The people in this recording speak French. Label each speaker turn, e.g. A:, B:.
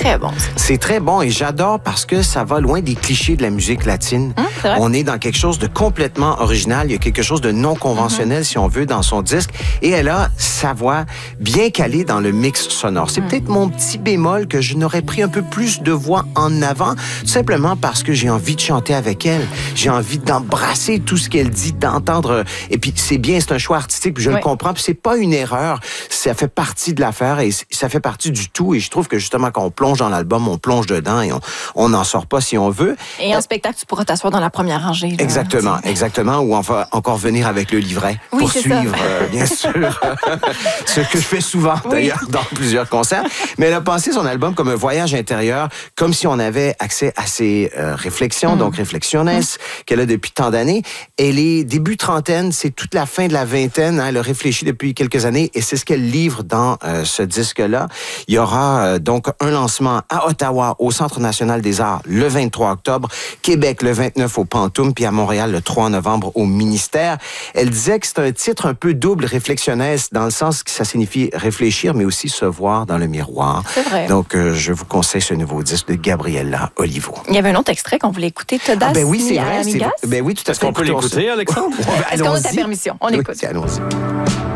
A: très bon.
B: C'est très bon et j'adore parce que ça va loin des clichés de la musique latine.
A: C'est vrai.
B: On est dans quelque chose de complètement original. Il y a quelque chose de non conventionnel, si on veut, dans son disque. Et elle a sa voix bien calée dans le mix sonore. C'est peut-être mon petit bémol que je n'aurais pris un peu plus de voix en avant, tout simplement parce que j'ai envie de chanter avec elle. J'ai envie d'embrasser tout ce qu'elle dit, d'entendre. Et puis, c'est bien, c'est un choix artistique, puis je le comprends. Puis c'est pas une erreur. Ça fait partie de l'affaire et ça fait partie du tout. Et je trouve que justement, quand on plonge dans l'album, on plonge dedans et on n'en sort pas si on veut.
A: Et en spectacle, tu pourras t'asseoir dans la première rangée. Là.
B: Exactement. Ou on va encore venir avec le livret pour suivre, bien sûr, ce que je fais souvent, d'ailleurs, dans plusieurs concerts. Mais elle a pensé son album comme un voyage intérieur, comme si on avait accès à ses réflexions, donc Reflexiones, qu'elle a depuis tant d'années. Elle est début trentaine, c'est toute la fin de la vingtaine. Hein, elle a réfléchi depuis quelques années et c'est ce qu'elle livre dans ce disque-là. Il y aura donc un lancement à Ottawa, au Centre national des arts, le 23 octobre, Québec, le 29 au Pantoum, puis à Montréal, le 3 novembre au Ministère. Elle disait que c'est un titre un peu double Reflexiones, dans le sens que ça signifie réfléchir, mais aussi se voir dans le miroir.
A: C'est vrai.
B: Donc, je vous conseille ce nouveau disque de Gabriella Olivo.
A: Il y avait un autre extrait qu'on voulait écouter, Todas
B: ben oui, c'est vrai.
A: Amigas.
B: Ben oui, tout à fait.
C: On peut l'écouter, Alexandre?
A: Est-ce qu'on a ta permission? On écoute.
B: Allons-y.